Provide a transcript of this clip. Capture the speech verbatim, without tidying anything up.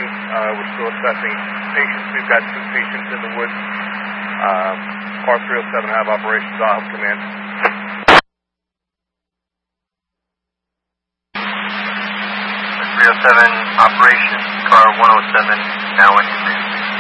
County. Uh, we're still assessing patients. We've got two patients in the woods. Uh, car three oh seven have operations. I'll help command. three oh seven operations, car one oh seven now in